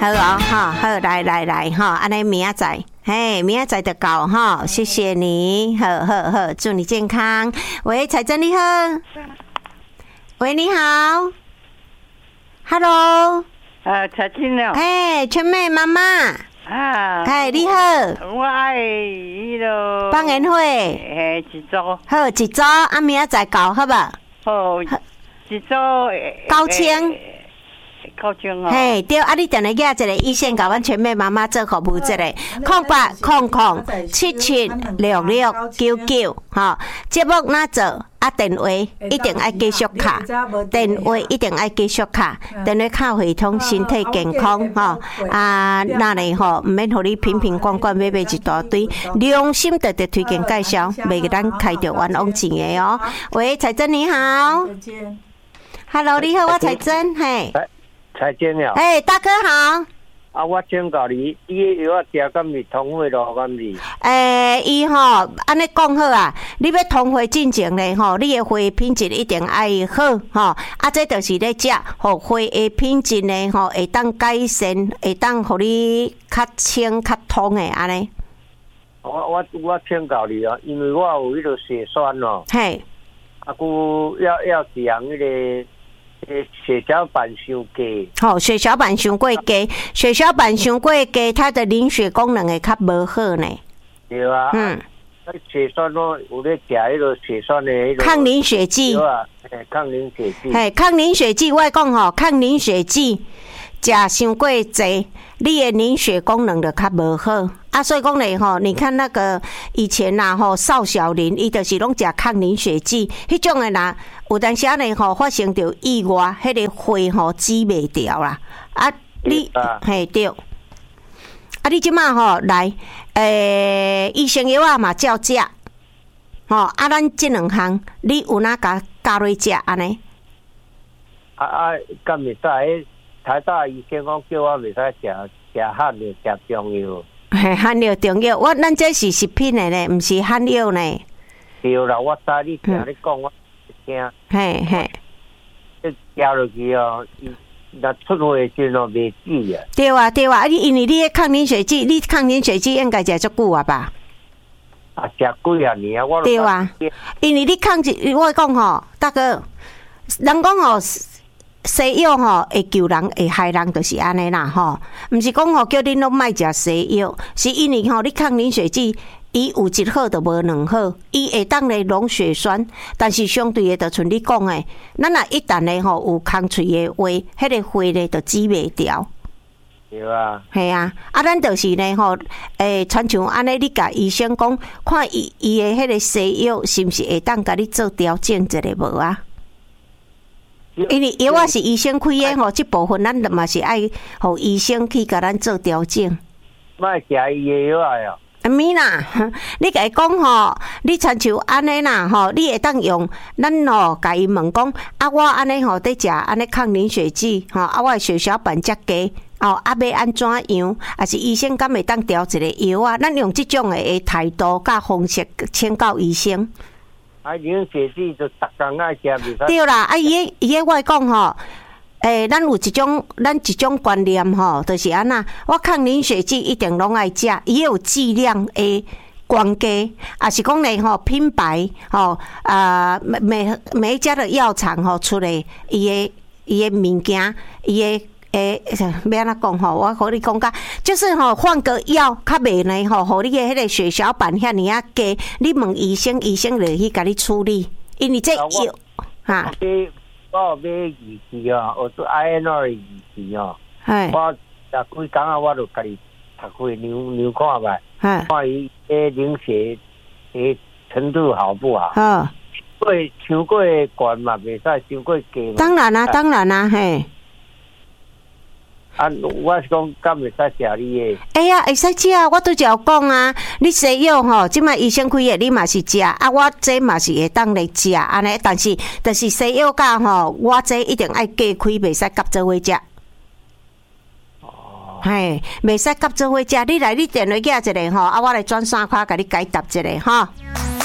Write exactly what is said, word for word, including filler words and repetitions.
好哦，哈，好，来来来，哈，安尼明仔载，嘿，明仔载就到哈，谢谢你，好好好，祝你健康。喂，彩珍你好，喂，你好 ，Hello， 啊，彩珍哦， 哎，春妹妈妈， 啊， 哎，你好， 我爱迄个放烟火， 嘿，一组， 好，一组，啊，明仔载到，好无？ 好，一组九千。 九千哦， 嘿，对，啊，你定来寄一个医线，甲阮全妹妈妈做服务，这个空八空空七七六六九九，吼，节目哪做啊？电话一定爱继续卡，电话一定爱继续卡，电话卡系统身体健康，吼啊，那里吼唔免互你瓶瓶罐罐买买一大堆，良心的的推荐介绍，袂给咱开着冤枉钱的哦。喂，彩珍你好 ，Hello， 你好，我彩珍，嘿。 彩珍了， 哎，大哥好。 啊，我请教你，你药啊食敢是通货咯，敢是？ 诶，伊吼安尼讲好啊，你要通货进前咧吼，你的货品质一定爱好吼，啊，这就是咧食，互货的品质咧吼，会当改善，会当互你较清较通诶安尼。 我我我请教你哦，因为我有迄个血栓哦， 嘿， 啊，佮要要是用迄个。血小板伤低， 好，血小板伤过低，血小板伤过低，它的凝血功能会较无好呢。 对啊，嗯，血栓咯，有咧食迄个血栓的迄个抗凝血剂， 对啊，抗凝血剂， 嘿，抗凝血剂，我讲吼，抗凝血剂食伤过济，你的凝血功能就较无好。啊，所以讲咧吼，你看那个以前呐吼，邵小林伊就是拢食抗凝血剂，迄种诶啦，有当时咧吼发生着意外，迄个血吼止袂掉啦。啊，你嘿对，啊你即马吼来，诶、欸，医生药啊嘛照食，吼啊，咱即两项你有哪甲加落食安尼？ 啊啊，敢袂使？台大医生讲叫我袂使食食汉药，食中药。 嘿，汉药中药，我咱这是食品的呢，毋是汉药呢。 对啦，我知你听你讲，我听。 嘿嘿， 这加落去哦，那出血时哦袂止啊。 对啊对啊，你因为你的抗凝血剂，你抗凝血剂应该食足久啊吧？ 啊，食几啊年啊，我对啊，因为你抗一，我讲吼，大哥，人讲吼。西药吼会救人，会害人，就是安尼啦吼。毋是讲吼叫恁拢莫食西药，是因为吼你抗凝血剂，伊有一好就无两好，伊会当咧溶血栓，但是相对的，就像你讲诶，咱若一旦咧吼有空喙诶话，迄个血咧就止袂掉。 对啊。 系啊，啊，咱就是咧吼，诶，亲像安尼，你甲医生讲，看伊伊诶迄个西药是毋是会当甲你做调整一下无啊？因为药啊是医生开的吼，这部分咱嘛是爱互医生去甲咱做调整。 莫食伊的药啊！ 啊咪啦，你甲伊讲吼，你亲像安尼啦吼，你会当用咱吼甲伊问讲，啊我安尼吼在食安尼抗凝血剂吼，啊我的血小板遮低。哦，啊，要安怎样？啊是医生敢会当调一个药啊？咱用这种的态度甲方式请教医生。 啊，凝血剂就逐工爱食，袂使。 对啦，啊，伊个伊个我讲吼，诶、欸，咱有一种咱一种观念吼，就是安那，我抗凝血剂一定拢爱食，伊有剂量的关系，啊是讲咧吼品牌吼啊每每每一家的药厂吼出来伊个伊个物件，伊个。诶，要安怎讲吼？我和你讲甲，就是吼换个药，较袂呢吼，互你的迄个血小板遐尼啊低，你问医生，医生就去甲你处理，因为这药哈。 我我买仪器哦，我做 I N R 仪器哦。 系。 我逐几工啊，我就家己读开量量看觅，看伊诶凝血诶程度好不好？ 好。 过伤过悬嘛，袂使伤过低嘛。 当然啦、啊，当然啦、啊，嘿。 啊，我是讲，敢会使食你的？ 哎呀，会使食啊！我拄则有讲啊，你西药吼，即摆医生开的，你嘛是食啊。我这嘛是会当来食安尼，但是但是西药价吼，我这一定爱加开，袂使夹做伙食。哦，嘿，袂使夹做伙食。你来，你电话寄一个吼，啊，我来转三块，甲你解答一下吼。